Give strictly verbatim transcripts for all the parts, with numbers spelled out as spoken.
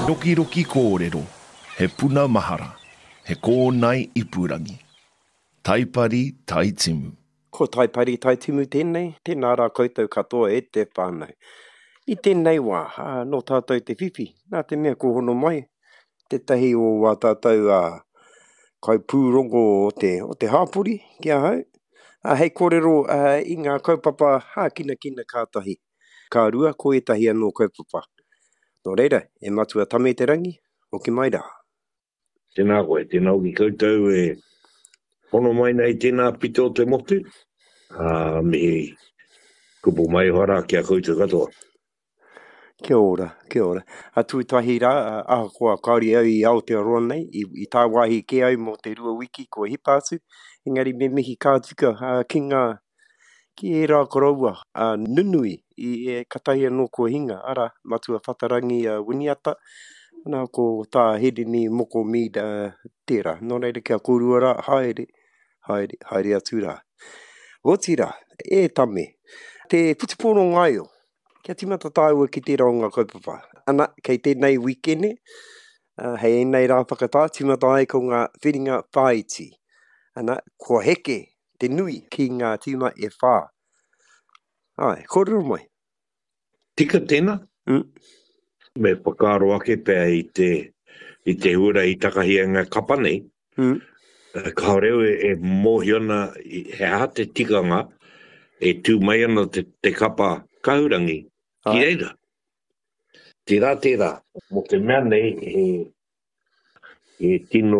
Roki roki kōrero, he puna mahara, he kōnai ipurangi. Taipari taitimu. Ko taipari taitimu tēnei, tēnā rā koutou katoa e te whānau. I tēnei wā, uh, no tātou te whiwhi, nā te mea ko hono mai, te tahi o wā tātou uh, kai pūrongo o te, o te hāpuri, kia hau. Uh, hei kōrero uh, i ngā kaupapa hā kina kina kātahi. Kā rua, ko e tahi anō kaupapa. Nō reira, e matua tame te rangi, o ki mai rā. Tēnā koe, tēnā ki koutou e hono mai nei tēnā pito te motu. Uh, me kupu mai hara kia koutou katoa. Kia ora, kia ora. A tuitahi rā, a koa kauri au i Aotearoa nei, i, i tā wāhi ke au mō te rua wiki ko hipātu. Engari me mihi kātuka uh, ki ngā, ki e rā koraua, uh, nunui i e katahi anō ko hinga, ara matua whatarangi uh, winiata, nā ko tā heri ni moko mi uh, tērā. Nō reira kia kōrua rā, haere, haere, haere atu rā. Oti rā, e tame, te putiporo ngai o. Kia timata tāua ki tērā o ngā kaupapa. Ana, kei tēnei wikene, uh, hei nei rā whakatā, timata ai ko ngā whiringa whaiti. Ana, kua heke te nui ki ngā tima e whā. Ai, kōrero mai. Tika tēnā. Mm. Me whakaro ake pēr i te, i te hura i takahia ngā kapa nei. Mm. Uh, ka reo e, e mōhiona, he ha te tikanga, e tū mai ana te, te kapa kahurangi. Ki reira. Tērā, tērā. Mo te mea nei, he, he tino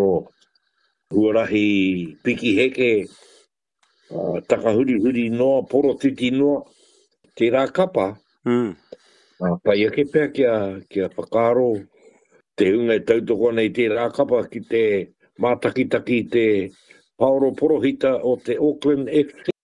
huarahi piki heke, uh, takahuri huri noa, poro titi noa, tērā kapa. Mm. Uh, pai ake pēr kia, kia whakaro te hunga e tautoko nei tērā kapa ki te mātakitaki te Paoro Porohita o te Auckland F C.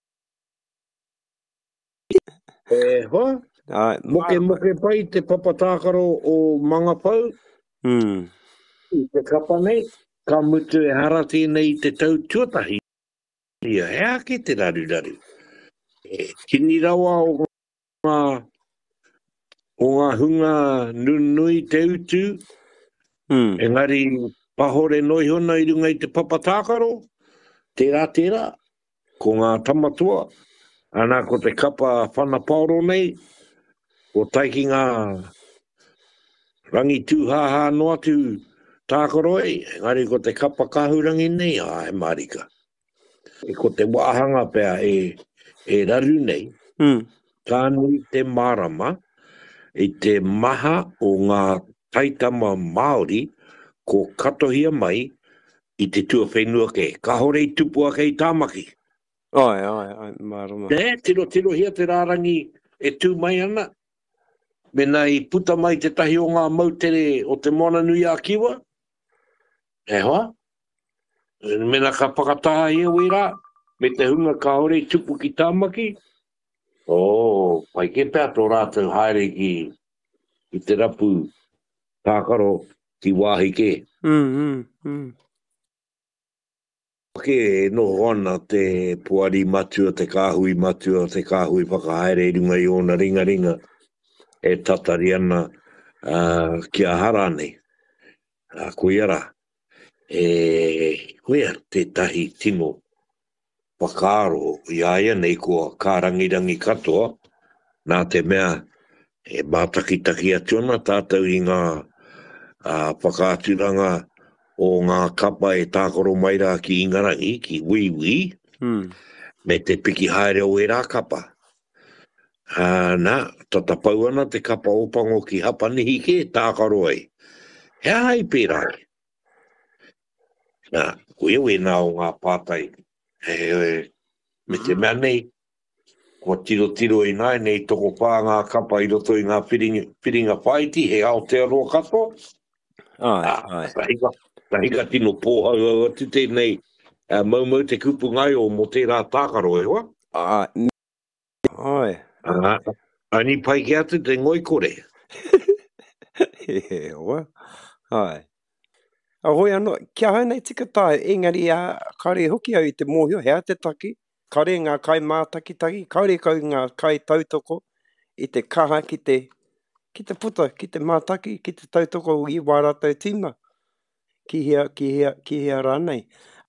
E hoa? Ai, Moke moke pai te papatākaro o Mangapau. Mm. I te kapa nei, ka mutu e harati nei te tau tuatahi. Ia, he ake te raru raru. E, kini rawa o ngā, o ngā hunga nunui te utu. Mm. Engari pahore noi hona i runga i te papatākaro. Tērā, tērā. Ko ngā tamatua. Ana ko te kapa whanapaoro nei. Ko taiki ngā rangi tūhaha no atu tākaroi, ngari ko te kapa kahurangi nei, ai marika. E ko te wāhanga pēr e, e raru nei, Mm. kānui te marama, i te maha o ngā taitama Māori, ko katohia mai, i te tua whenua ke. Ka hore i tupua kei tāmaki. Ai, ai, ai, marama. Ne, tiro tiro hia te rārangi e tū mai ana. Mena i puta mai te tahi o ngā mautere o te moana nui a kiwa. E hoa. Mena ka pakataha hia wera. Me te hunga ka hore i tupu ki tāmaki. O, oh, pai ke pēr tō rātou haere ki i te rapu tākaro ki wāhi ke. Mm, mm, mm. Ke no hona te puari matua, te kāhui matua, te kāhui whakahaere i runga i ona ringa ringa. E tatari ana uh, kia hara nei. Uh, koiara. E koia te tahi tino whakaaro i aia nei kua kārangirangi katoa. Nā te mea e mātakitaki atuana tātou i ngā uh, whakaaturanga o ngā kapa e tākoro maira ki Ingarangi, ki Wiwi, Mm. me te piki haere o e rā kapa. Uh, nā, tata pau ana te kapa opango ki Hapanihi ke tākaro ai. Hea hai pērā. Nā, koe we nā o ngā pātai. He, he, me te mea nei, ko tiro tiro i nai nei toko pā ngā kapa i roto i ngā whiringa, whiringa whaiti, he Aotearoa katoa. Ai, Ah, ai. tahika, tahika tino pōhau au atu tēnei uh, maumau te kupu ngai o mo tērā tākaro e hoa. Ai. Ai. Ah, ani pai ki atu te ngoi kore. He hoa. Ai. A hoi anō, kia hau nei tika tāu, engari a kare hoki au i te mōhio, hea te taki, kare ngā kai mātakitaki, kare kau ngā kai tautoko, i te kaha ki te ki te puta, ki te mātaki, ki te tautoko i wā rātou tīma. Ki hea, ki hea, ki hea rānei.